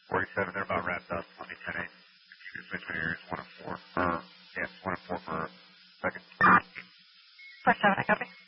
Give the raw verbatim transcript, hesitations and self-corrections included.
forty-seven, they're about wrapped up. Let me ten eight. You can switch my ears, one and four. Uh, yeah, one and four for a second. four seven, I copy.